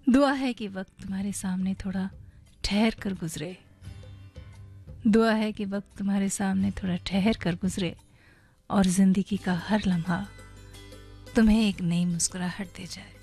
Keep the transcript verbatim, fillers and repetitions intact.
दुआ है कि वक्त तुम्हारे सामने थोड़ा ठहर कर गुजरे, दुआ है कि वक्त तुम्हारे सामने थोड़ा ठहर कर गुजरे और ज़िंदगी का हर लम्हा तुम्हें एक नई मुस्कुराहट दे जाए।